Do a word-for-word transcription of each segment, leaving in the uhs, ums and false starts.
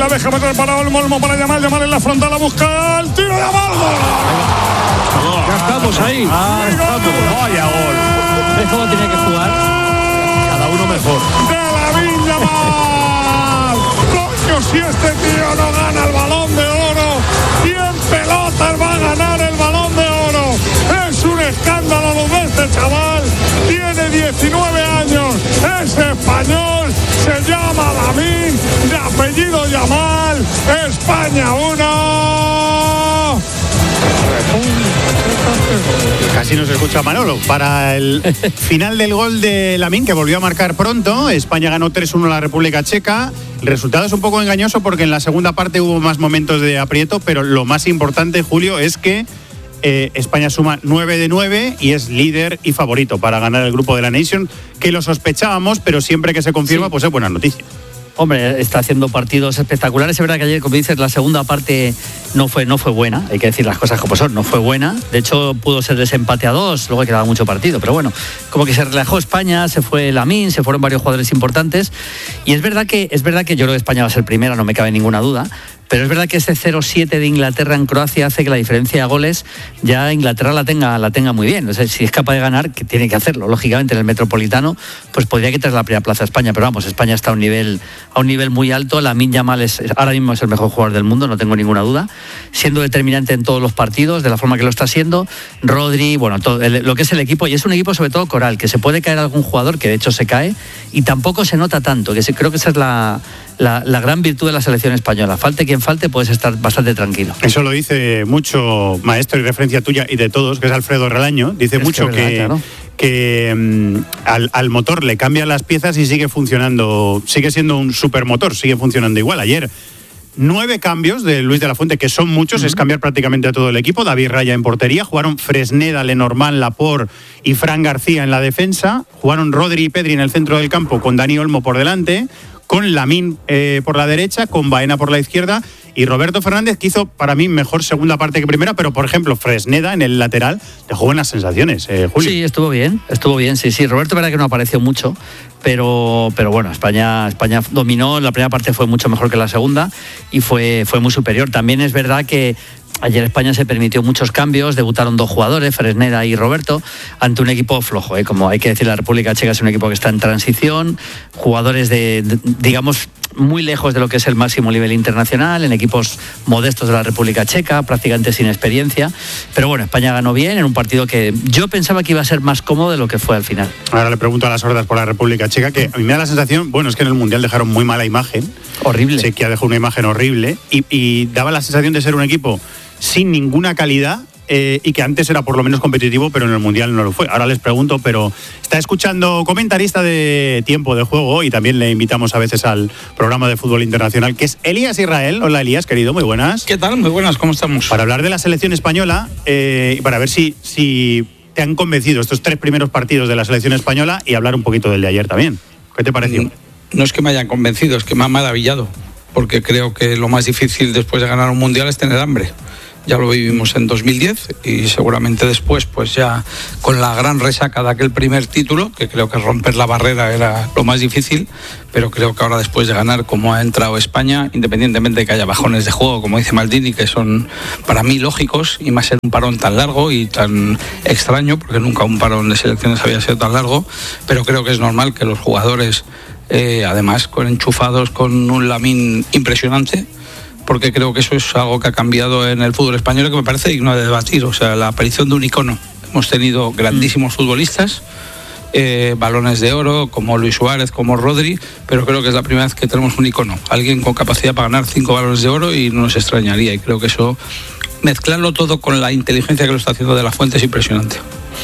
la deja meter para Olmo, Olmo para Yamal, Yamal en la frontal a buscar el tiro de Yamal. Ya estamos ahí. Ah, estamos. Vaya gol. ¿Ves cómo tenía que jugar? Cada uno mejor. De Lamine Yamal. Coño, si este tío no gana el Balón de Oro, ¿quién pelotas va a ganar el Balón de Oro? Es un escándalo lo de este chaval. Tiene diecinueve años, es español, se llama Lamine, de apellido Yamal. España uno. Casi no se escucha Manolo. Para el final del gol de Lamine, que volvió a marcar pronto, España ganó tres uno a la República Checa. El resultado es un poco engañoso porque en la segunda parte hubo más momentos de aprieto, pero lo más importante, Julio, es que eh, España suma nueve de nueve y es líder y favorito para ganar el grupo de la Nation, que lo sospechábamos, pero siempre que se confirma, sí, pues es buena noticia. Hombre, está haciendo partidos espectaculares. Es verdad que ayer, como dices, la segunda parte no fue, no fue buena. Hay que decir las cosas como son, no fue buena. De hecho, pudo ser desempate a dos, luego quedaba mucho partido. Pero bueno, como que se relajó España, se fue Lamine, se fueron varios jugadores importantes. Y es verdad que, es verdad que yo creo que España va a ser primera, no me cabe ninguna duda. Pero es verdad que ese cero siete de Inglaterra en Croacia hace que la diferencia de goles ya Inglaterra la tenga, la tenga muy bien. O sea, si es capaz de ganar, que tiene que hacerlo. Lógicamente en el Metropolitano, pues podría quitar la primera plaza a España. Pero vamos, España está a un nivel, a un nivel muy alto. Lamine Yamal es, ahora mismo es el mejor jugador del mundo, no tengo ninguna duda. Siendo determinante en todos los partidos, de la forma que lo está haciendo. Rodri, bueno, todo, el, lo que es el equipo. Y es un equipo sobre todo coral, que se puede caer algún jugador, que de hecho se cae, y tampoco se nota tanto. Que se, creo que esa es la... La, la gran virtud de la selección española. Falte quien falte, puedes estar bastante tranquilo. Eso lo dice mucho, maestro, y referencia tuya y de todos, que es Alfredo Relaño. Dice es mucho que, verdad, que, claro. que um, al, al motor le cambian las piezas y sigue funcionando, sigue siendo un supermotor, sigue funcionando igual. Ayer, nueve cambios de Luis de la Fuente, que son muchos, uh-huh. es cambiar prácticamente a todo el equipo. David Raya en portería, jugaron Fresneda, Lenormand, Laporte y Fran García en la defensa, jugaron Rodri y Pedri en el centro del campo con Dani Olmo por delante, con Lamine eh, por la derecha, con Baena por la izquierda y Roberto Fernández, que hizo para mí mejor segunda parte que primera, pero por ejemplo Fresneda en el lateral dejó buenas sensaciones, eh, Julio. Sí, estuvo bien, estuvo bien, sí, sí. Roberto, verdad que no apareció mucho, pero, pero bueno, España, España dominó, la primera parte fue mucho mejor que la segunda y fue, fue muy superior. También es verdad que ayer España se permitió muchos cambios, debutaron dos jugadores, Fresneda y Roberto, ante un equipo flojo, ¿eh? Como hay que decir, la República Checa es un equipo que está en transición, jugadores de, de digamos, muy lejos de lo que es el máximo nivel internacional, en equipos modestos de la República Checa, prácticamente sin experiencia. Pero bueno, España ganó bien en un partido que yo pensaba que iba a ser más cómodo de lo que fue al final. Ahora le pregunto a las hordas por la República Checa, que a mí me da la sensación, bueno, es que en el Mundial dejaron muy mala imagen. Horrible. Chequia dejó una imagen horrible y, y daba la sensación de ser un equipo sin ninguna calidad eh, y que antes era por lo menos competitivo, pero en el Mundial no lo fue. Ahora les pregunto, pero está escuchando comentarista de Tiempo de Juego y también le invitamos a veces al programa de fútbol internacional, que es Elías Israel. Hola Elías, querido, muy buenas. ¿Qué tal? Muy buenas, ¿cómo estamos? Para hablar de la selección española eh, y para ver si, si te han convencido estos tres primeros partidos de la selección española y hablar un poquito del de ayer también. ¿Qué te pareció? No, no es que me hayan convencido, es que me han maravillado, porque creo que lo más difícil después de ganar un Mundial es tener hambre. Ya lo vivimos en dos mil diez y seguramente después, pues ya con la gran resaca de aquel primer título, que creo que romper la barrera era lo más difícil, pero creo que ahora después de ganar como ha entrado España, independientemente de que haya bajones de juego, como dice Maldini, que son para mí lógicos, y más en un parón tan largo y tan extraño, porque nunca un parón de selecciones había sido tan largo, pero creo que es normal que los jugadores, eh, además con enchufados con un Lamine impresionante, porque creo que eso es algo que ha cambiado en el fútbol español y que me parece digno de debatir. O sea, la aparición de un icono. Hemos tenido grandísimos futbolistas, eh, balones de oro, como Luis Suárez, como Rodri, pero creo que es la primera vez que tenemos un icono. Alguien con capacidad para ganar cinco balones de oro y no nos extrañaría. Y creo que eso, mezclarlo todo con la inteligencia que lo está haciendo De la Fuente, es impresionante.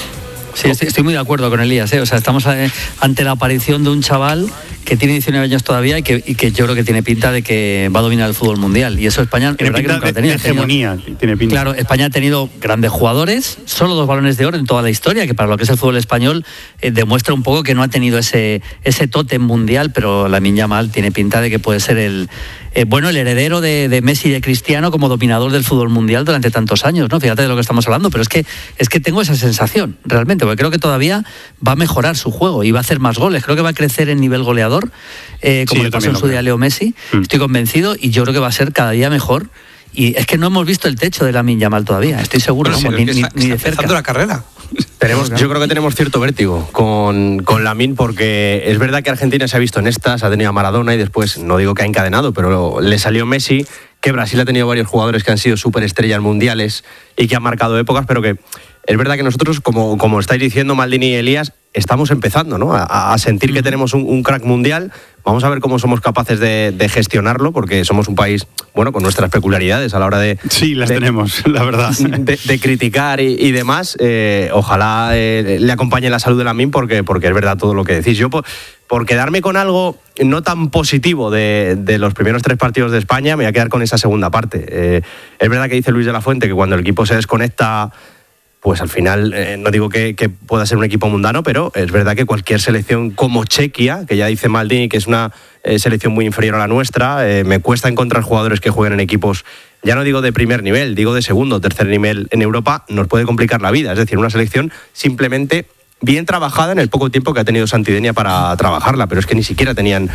Sí, estoy, estoy muy de acuerdo con Elías, ¿eh? O sea, estamos ante la aparición de un chaval que tiene diecinueve años todavía y que, y que yo creo que tiene pinta de que va a dominar el fútbol mundial. Y eso España, tiene verdad pinta que nunca de, ha tenido. de hegemonía, tenido, tiene pinta. Claro, España ha tenido grandes jugadores, solo dos balones de oro en toda la historia, que para lo que es el fútbol español eh, demuestra un poco que no ha tenido ese, ese tótem mundial, pero Lamine Yamal tiene pinta de que puede ser el, eh, bueno, el heredero de, de Messi y de Cristiano como dominador del fútbol mundial durante tantos años, ¿no? Fíjate de lo que estamos hablando, pero es que, es que tengo esa sensación, realmente. porque creo que todavía va a mejorar su juego y va a hacer más goles. Creo que va a crecer en nivel goleador, eh, como sí, le pasó en su día a Leo Messi. Mm. Estoy convencido y yo creo que va a ser cada día mejor. Y es que no hemos visto el techo de Lamine Yamal todavía, estoy seguro, no, vamos, sí, ni, está, ni, ni está de cerca. la carrera. Tenemos, yo creo que tenemos cierto vértigo con, con Lamine, porque es verdad que Argentina se ha visto en estas, ha tenido a Maradona y después, no digo que ha encadenado, pero le salió Messi, que Brasil ha tenido varios jugadores que han sido superestrellas mundiales y que han marcado épocas, pero que es verdad que nosotros, como, como estáis diciendo Maldini y Elías, estamos empezando, ¿no? a, a sentir que tenemos un, un crack mundial. Vamos a ver cómo somos capaces de, de gestionarlo, porque somos un país, bueno, con nuestras peculiaridades a la hora de... Sí, las de, tenemos, la verdad. De, de criticar y, y demás. Eh, ojalá eh, le acompañe la salud de Lamine, porque, porque es verdad todo lo que decís. Yo, por, por quedarme con algo no tan positivo de, de los primeros tres partidos de España, me voy a quedar con esa segunda parte. Eh, es verdad que dice Luis de la Fuente que cuando el equipo se desconecta, pues al final, eh, no digo que, que pueda ser un equipo mundano, pero es verdad que cualquier selección como Chequia, que ya dice Maldini que es una eh, selección muy inferior a la nuestra, eh, me cuesta encontrar jugadores que jueguen en equipos, ya no digo de primer nivel, digo de segundo o tercer nivel en Europa, nos puede complicar la vida. Es decir, una selección simplemente bien trabajada en el poco tiempo que ha tenido Santidenia para trabajarla, pero es que ni siquiera tenían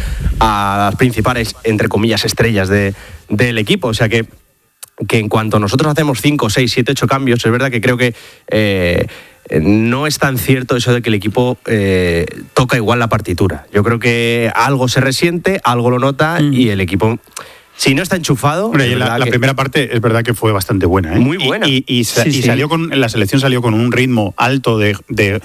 a las principales, entre comillas, estrellas de, del equipo, o sea que que en cuanto nosotros hacemos cinco, seis, siete, ocho cambios, es verdad que creo que eh, no es tan cierto eso de que el equipo eh, toca igual la partitura. Yo creo que algo se resiente, algo lo nota mm. y el equipo... Si no está enchufado... Hombre, la, la que... primera parte es verdad que fue bastante buena, ¿eh? Muy buena. Y, y, y, sí, y sí. salió con, la selección salió con un ritmo alto de, de,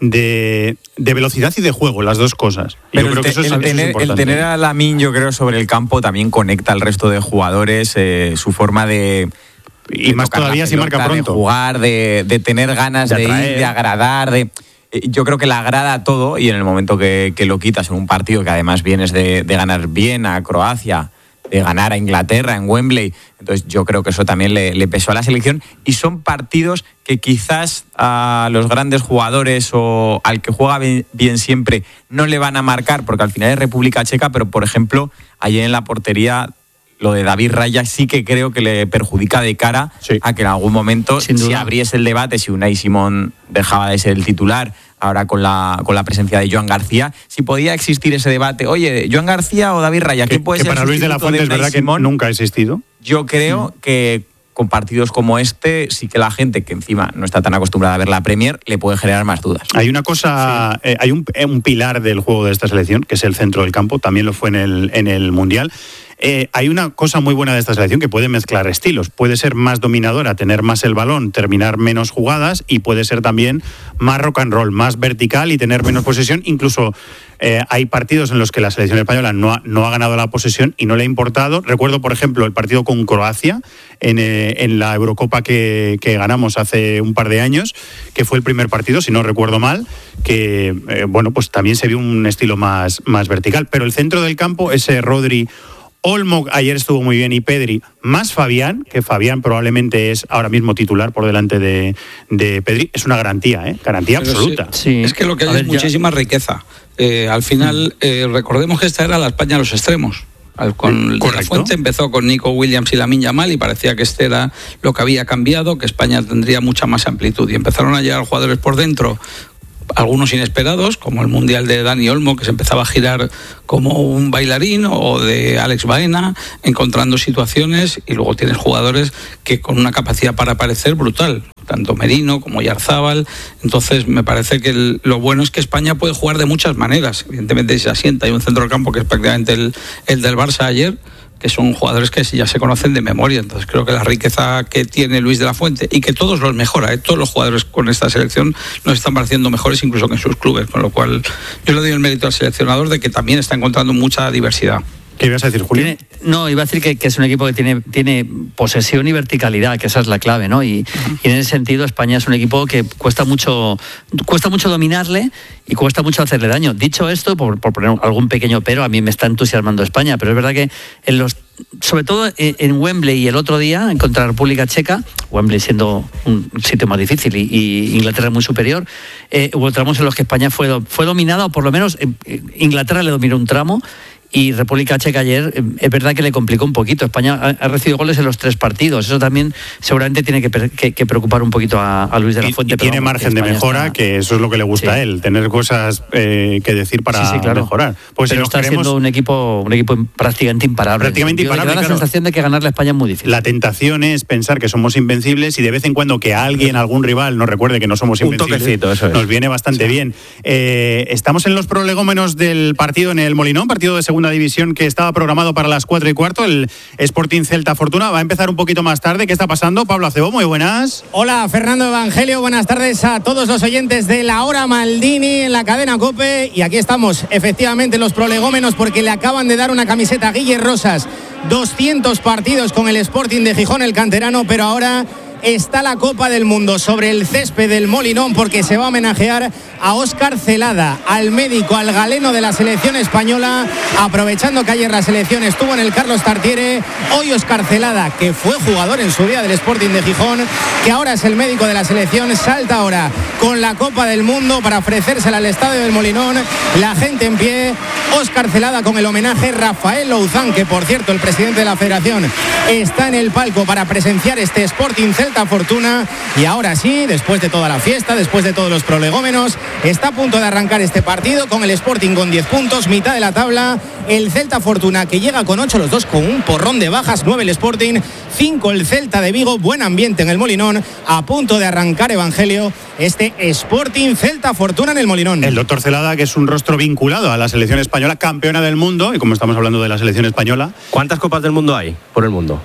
de, de velocidad y de juego, las dos cosas. Pero yo creo te, que eso es, el, tener, eso es el tener a Lamine, yo creo, sobre el campo también conecta al resto de jugadores, eh, su forma de... Y más todavía si marca pronto. De jugar, de, de tener ganas de, de ir, de agradar, de... Yo creo que le agrada todo y en el momento que, que lo quitas en un partido que además vienes de, de ganar bien a Croacia, de ganar a Inglaterra en Wembley, entonces yo creo que eso también le, le pesó a la selección y son partidos que quizás a los grandes jugadores o al que juega bien, bien siempre no le van a marcar porque al final es República Checa, pero por ejemplo ayer en la portería lo de David Raya sí que creo que le perjudica de cara sí. a que en algún momento si abriese el debate, si Unai Simón dejaba de ser el titular, ahora con la con la presencia de Joan García, si podía existir ese debate, oye, Joan García o David Raya, ¿qué puede que ser? Para Luis de la Fuente es verdad Simón? Que nunca ha existido. Yo creo mm. que con partidos como este, sí que la gente que encima no está tan acostumbrada a ver la Premier le puede generar más dudas. Hay una cosa, sí. eh, hay un, un pilar del juego de esta selección, que es el centro del campo, también lo fue en el, en el Mundial. Eh, hay una cosa muy buena de esta selección que puede mezclar estilos. Puede ser más dominadora, tener más el balón, terminar menos jugadas y puede ser también más rock and roll, más vertical y tener menos posesión. Incluso eh, hay partidos en los que la selección española no ha, no ha ganado la posesión y no le ha importado. Recuerdo, por ejemplo, el partido con Croacia en, eh, en la Eurocopa que, que ganamos hace un par de años, que fue el primer partido, si no recuerdo mal, que eh, bueno, pues también se vio un estilo más, más vertical. Pero el centro del campo, ese Rodri... Olmo ayer estuvo muy bien y Pedri, más Fabián, que Fabián probablemente es ahora mismo titular por delante de, de Pedri, es una garantía, ¿eh? Garantía Pero absoluta. Sí, sí. Es que lo que hay ver, es muchísima ya. riqueza. Eh, al final, eh, recordemos que esta era la España de los extremos. Al, con la Fuente empezó con Nico Williams y Lamine Yamal y parecía que este era lo que había cambiado, que España tendría mucha más amplitud. Y empezaron a llegar jugadores por dentro, algunos inesperados, como el Mundial de Dani Olmo, que se empezaba a girar como un bailarín, o de Alex Baena, encontrando situaciones, y luego tienes jugadores que con una capacidad para aparecer brutal, tanto Merino como Yarzábal. Entonces me parece que el, lo bueno es que España puede jugar de muchas maneras. Evidentemente se asienta, hay un centro del campo que es prácticamente el, el del Barça ayer, que son jugadores que ya se conocen de memoria. Entonces creo que la riqueza que tiene Luis de la Fuente, y que todos los mejora, ¿eh? Todos los jugadores con esta selección nos están pareciendo mejores incluso que en sus clubes, con lo cual yo le doy el mérito al seleccionador de que también está encontrando mucha diversidad. ¿Qué ibas a decir, Julio? Tiene, no, iba a decir que, que es un equipo que tiene, tiene posesión y verticalidad, que esa es la clave, ¿no? Y, uh-huh. y en ese sentido España es un equipo que cuesta mucho, cuesta mucho dominarle y cuesta mucho hacerle daño. Dicho esto, por, por poner algún pequeño pero, a mí me está entusiasmando España, pero es verdad que en los, sobre todo en Wembley y el otro día contra la República Checa, Wembley siendo un sitio más difícil y, y Inglaterra muy superior, eh, hubo tramos en los que España fue, fue dominada, o por lo menos eh, Inglaterra le dominó un tramo. y República Checa ayer eh, es verdad que le complicó un poquito. España ha, ha recibido goles en los tres partidos. Eso también seguramente tiene que, que, que preocupar un poquito a, a Luis de la Fuente. Y, y tiene vamos, margen de mejora, está... que eso es lo que le gusta sí. a él, tener cosas eh, que decir para sí, sí, claro. mejorar. Pues pero si está queremos... siendo un equipo un equipo prácticamente imparable. Prácticamente Yo, imparable. Me da la claro. sensación de que ganarle a España es muy difícil. La tentación es pensar que somos invencibles y de vez en cuando que alguien, algún rival, nos recuerde que no somos invencibles. Un toquecito, eso es. Nos viene bastante sí. bien. Eh, estamos en los prolegómenos del partido en el Molinón, partido de segunda división que estaba programado para las cuatro y cuarto, el Sporting Celta Fortuna. Va a empezar un poquito más tarde. ¿Qué está pasando? Pablo Acebo, muy buenas. Hola, Fernando Evangelio. Buenas tardes a todos los oyentes de La Hora Maldini en la cadena COPE. Y aquí estamos, efectivamente, en los prolegómenos porque le acaban de dar una camiseta a Guille Rosas. doscientos partidos con el Sporting de Gijón, el canterano, pero ahora está la Copa del Mundo sobre el césped del Molinón porque se va a homenajear a Óscar Celada, al médico, al galeno de la selección española, aprovechando que ayer la selección estuvo en el Carlos Tartiere. Hoy Óscar Celada, que fue jugador en su día del Sporting de Gijón, que ahora es el médico de la selección, salta ahora con la Copa del Mundo para ofrecérsela al estadio del Molinón. La gente en pie, Óscar Celada con el homenaje, Rafael Louzán, que por cierto el presidente de la federación está en el palco para presenciar este Sporting Celta Fortuna. Y ahora sí, después de toda la fiesta, después de todos los prolegómenos, está a punto de arrancar este partido con el Sporting con diez puntos, mitad de la tabla, el Celta Fortuna que llega con ocho, los dos con un porrón de bajas, nueve el Sporting, cinco el Celta de Vigo. Buen ambiente en el Molinón, a punto de arrancar, Evangelio, este Sporting Celta Fortuna en el Molinón. El doctor Celada, que es un rostro vinculado a la selección española, campeona del mundo, y como estamos hablando de la selección española, ¿cuántas copas del mundo hay por el mundo?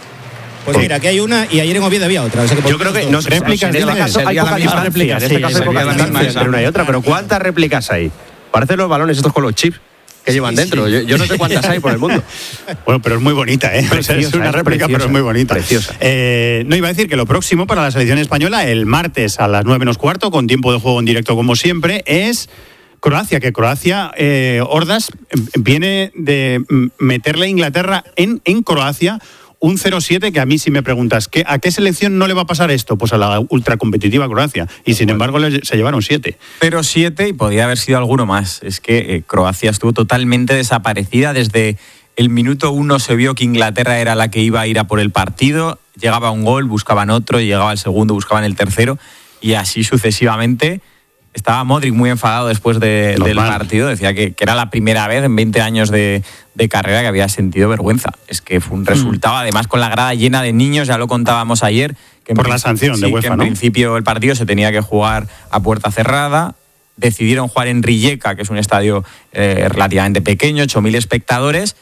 Pues mira, aquí hay una y ayer en Oviedo había otra. O sea que yo creo que no réplicas en este caso hay pocas distancias. En este caso hay pocas distancias entre una y otra, pero ¿cuántas réplicas hay? Parecen los balones estos con los chips que llevan sí, dentro. Sí. Yo, yo no sé cuántas hay por el mundo. Bueno, pero es muy bonita, ¿eh? Preciosa, es una réplica, preciosa, pero es muy bonita. Preciosa. Eh, no, iba a decir que lo próximo para la selección española, el martes a las nueve menos cuarto, con tiempo de juego en directo como siempre, es Croacia, que Croacia, eh, Ordaz, viene de meterle a Inglaterra en, en Croacia un cero siete, que a mí si me preguntas, ¿qué, ¿a qué selección no le va a pasar esto? Pues a la ultracompetitiva Croacia. Y sin embargo se llevaron siete. Pero siete y podía haber sido alguno más. Es que eh, Croacia estuvo totalmente desaparecida. Desde el minuto uno se vio que Inglaterra era la que iba a ir a por el partido. Llegaba un gol, buscaban otro, y llegaba el segundo, buscaban el tercero. Y así sucesivamente. Estaba Modric muy enfadado después de, del partido. Decía que, que era la primera vez en veinte años de, de carrera que había sentido vergüenza. Es que fue un resultado, mm. además con la grada llena de niños, ya lo contábamos ayer. Que Por la sanción sí, de UEFA, que en ¿no? principio el partido se tenía que jugar a puerta cerrada. Decidieron jugar en Rijeka, que es un estadio eh, relativamente pequeño, ocho mil espectadores.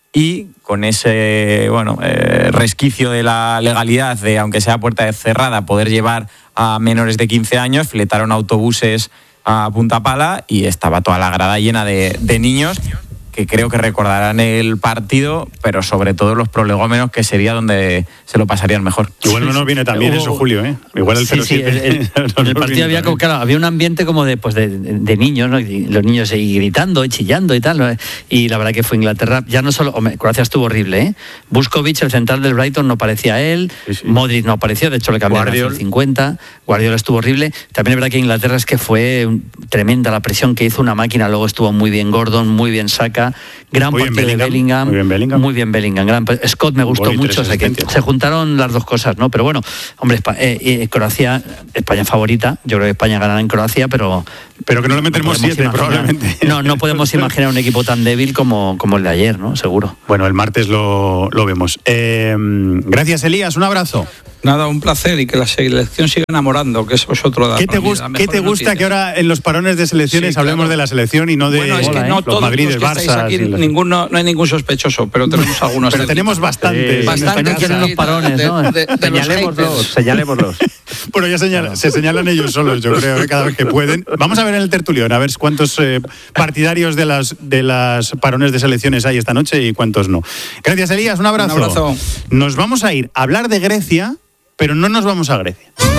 Y con ese bueno eh, resquicio de la legalidad de, aunque sea puerta cerrada, poder llevar a menores de quince años, fletaron autobuses a punta pala y estaba toda la grada llena de, de niños que creo que recordarán el partido, pero sobre todo los prolegómenos, que sería donde se lo pasarían mejor. Igual no nos viene tan bien eso, Julio, ¿eh? Igual el cero siete. Sí, sí, el, el, en el partido había, como, claro, había un ambiente como de, pues de, de niños, ¿no? Y los niños ahí gritando y chillando y tal, ¿no? Y la verdad que fue Inglaterra, ya no solo, hombre, Croacia estuvo horrible, ¿eh? Vuskovic, el central del Brighton, no parecía él, sí, sí. Modric no apareció, de hecho le cambiaron a cincuenta, Guardiola estuvo horrible. También es verdad que Inglaterra es que fue tremenda la presión que hizo, una máquina, luego estuvo muy bien Gordon, muy bien Saka. Gran muy partido Bellingham, de Bellingham, muy bien Bellingham, muy bien Bellingham. Gran, Scott me gustó mucho, o sea que se juntaron las dos cosas, ¿no? Pero bueno, hombre, eh, eh, Croacia, España favorita, yo creo que España ganará en Croacia, pero pero que no le metemos no siete probablemente. No, no podemos imaginar un equipo tan débil como, como el de ayer, ¿no? Seguro. Bueno, el martes lo, lo vemos. Eh, gracias, Elías, un abrazo. Nada, un placer, y que la selección siga enamorando, que eso es otro de ¿Qué te, gust, ¿qué te gusta noticia? Que ahora en los parones de selecciones sí, hablemos claro. de la selección y no de bueno, es que no, los Madrid, el Barça? Aquí, los... ninguno, no hay ningún sospechoso, pero tenemos algunos. Pero tenemos bastantes. Sí, bastantes quieren los parones, ¿no? De, de, de señalémoslos, señalémoslos. Bueno, ya señala, se señalan ellos solos, yo creo, cada vez que pueden. Vamos a ver en el tertulión, a ver cuántos eh, partidarios de las, de las parones de selecciones hay esta noche y cuántos no. Gracias, Elías, un abrazo. Un abrazo. Nos vamos a ir a hablar de Grecia, pero no nos vamos a Grecia.